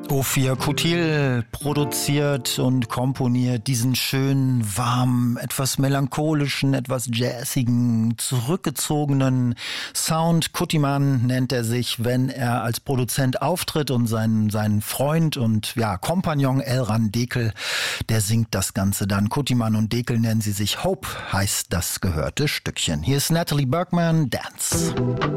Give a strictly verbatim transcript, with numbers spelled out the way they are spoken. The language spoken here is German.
Ophir Kutil produziert und komponiert diesen schönen, warmen, etwas melancholischen, etwas jazzigen, zurückgezogenen Sound. Kutiman nennt er sich, wenn er als Produzent auftritt, und seinen, seinen Freund und ja, Kompagnon Elran Dekel, der singt das Ganze dann. Kutiman und Dekel nennen sie sich. Hope heißt das gehörte Stückchen. Hier ist Natalie Bergman, Dance.